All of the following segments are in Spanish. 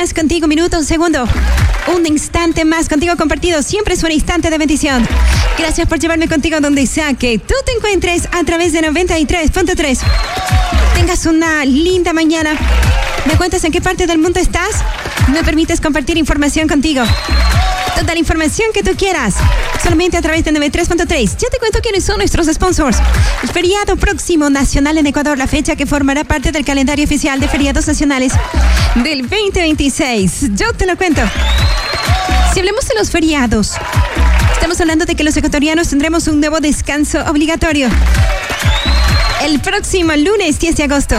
más contigo, minuto, un segundo. Un instante más contigo compartido. Siempre es un instante de bendición. Gracias por llevarme contigo donde sea que tú te encuentres a través de 93.3. Tengas una linda mañana. ¿Me cuentas en qué parte del mundo estás? ¿Me permites compartir información contigo? Toda la información que tú quieras, solamente a través de 93.3. Ya te cuento quiénes son nuestros sponsors. El feriado próximo nacional en Ecuador, la fecha que formará parte del calendario oficial de feriados nacionales del 2026. Yo te lo cuento. Si hablamos de los feriados, estamos hablando de que los ecuatorianos tendremos un nuevo descanso obligatorio el próximo lunes 10 de agosto.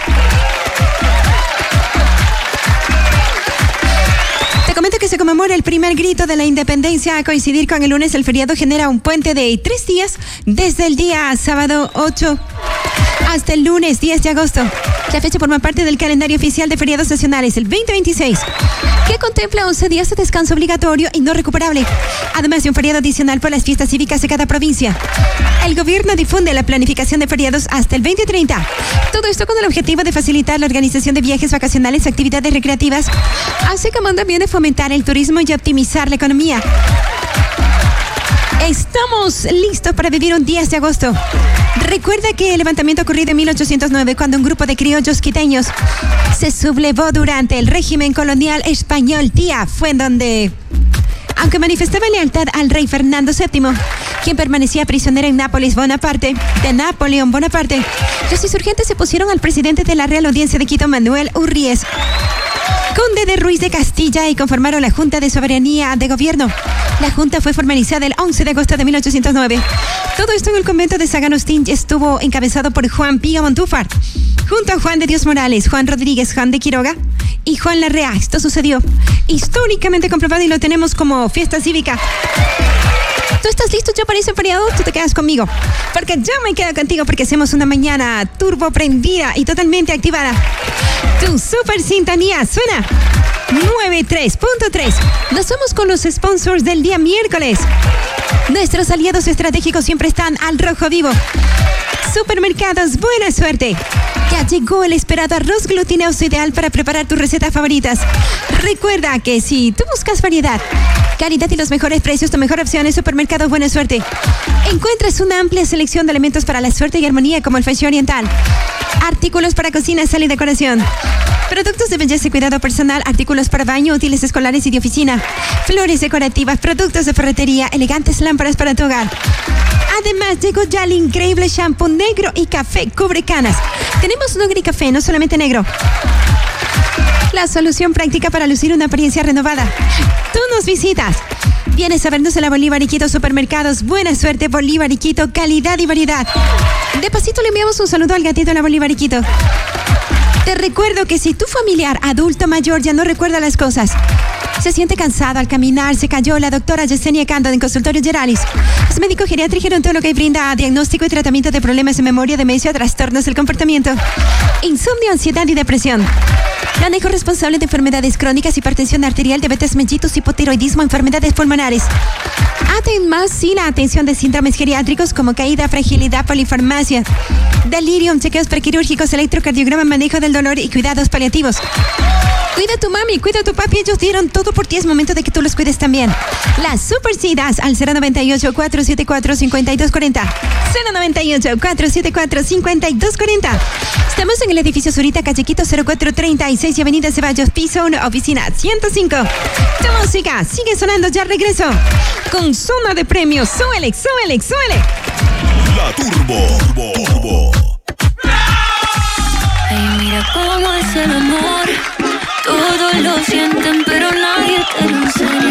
Te comento que se conmemora el primer grito de la independencia. A coincidir con el lunes, el feriado genera un puente de 3 días desde el día sábado 8 hasta el lunes 10 de agosto. La fecha forma parte del calendario oficial de feriados nacionales, el 2026, que contempla 11 días de descanso obligatorio y no recuperable, además de un feriado adicional por las fiestas cívicas de cada provincia. El gobierno difunde la planificación de feriados hasta el 2030. Todo esto con el objetivo de facilitar la organización de viajes vacacionales, actividades recreativas, así como también de fomentar el turismo y optimizar la economía. Estamos listos para vivir un 10 de agosto. Recuerda que el levantamiento ocurrido en 1809, cuando un grupo de criollos quiteños se sublevó durante el régimen colonial español. Tía, fue en donde, aunque manifestaba lealtad al rey Fernando VII, quien permanecía prisionero en Napoleón Bonaparte, los insurgentes se pusieron al presidente de la Real Audiencia de Quito, Manuel Urríez, conde de Ruiz de Castilla, y conformaron la Junta de Soberanía de Gobierno. La Junta fue formalizada el 11 de agosto de 1809. Todo esto en el convento de San Agustín estuvo encabezado por Juan Pío Montúfar, junto a Juan de Dios Morales, Juan Rodríguez, Juan de Quiroga y Juan Larrea. Esto sucedió históricamente comprobado y lo tenemos como fiesta cívica. ¿Tú estás listo ya para ese feriado? Tú te quedas conmigo, porque yo me quedo contigo, porque hacemos una mañana turbo prendida y totalmente activada. Tu super sintonía suena 93.3. Nos vamos con los sponsors del día miércoles. Nuestros aliados estratégicos siempre están al rojo vivo. Supermercados Buena Suerte. Ya llegó el esperado arroz glutinoso ideal para preparar tus recetas favoritas. Recuerda que si tú buscas variedad, calidad y los mejores precios, tu mejor opción es Supermercados Buena Suerte. Encuentras una amplia selección de elementos para la suerte y armonía, como el fashion oriental, artículos para cocina, sala y decoración, productos de belleza y cuidado personal, artículos para baño, útiles escolares y de oficina, flores decorativas, productos de ferretería, elegantes lámparas para tu hogar. Además, llegó ya el increíble shampoo negro y café cubre canas. Tenemos negro y café, no solamente negro. La solución práctica para lucir una apariencia renovada. Tú nos visitas. Vienes a vernos en la Bolívar y Quito. Supermercados Buena Suerte, Bolívar y Quito, calidad y variedad. De pasito le enviamos un saludo al gatito en la Bolívar y Quito. Te recuerdo que si tu familiar adulto mayor ya no recuerda las cosas, se siente cansado al caminar, se cayó, la doctora Yesenia Cando en Consultorio Geralis es médico geriatra y gerontólogo y brinda diagnóstico y tratamiento de problemas de memoria, demencia, trastornos del comportamiento, insomnio, ansiedad y depresión. Manejo responsable de enfermedades crónicas, hipertensión arterial, diabetes mellitus, hipotiroidismo, enfermedades pulmonares. Además, sí, la atención de síndromes geriátricos como caída, fragilidad, polifarmacia, delirium, chequeos prequirúrgicos, electrocardiograma, manejo del dolor y cuidados paliativos. Cuida a tu mami, cuida a tu papi, ellos dieron todo por ti, es momento de que tú los cuides también. Las Supercidas al 098-474-5240. 098-474-5240. Estamos en el edificio Zurita, calle Quito 0436 y avenida Ceballos, piso 1, oficina 105. Tu música sigue sonando, ya regreso con zona de premios. Súbele, súbele, súbele. La Turbo. Ay, mira cómo es el amor. Todos lo sienten, pero nadie te lo enseña.